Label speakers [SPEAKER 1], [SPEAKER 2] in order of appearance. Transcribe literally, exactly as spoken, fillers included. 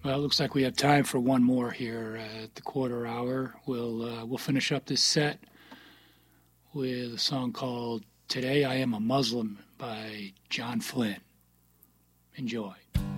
[SPEAKER 1] Well, it looks like we have time for one more here at the quarter hour. We'll uh, we'll finish up this set with a song called "Today I Am a Muslim" by John Flynn. Enjoy.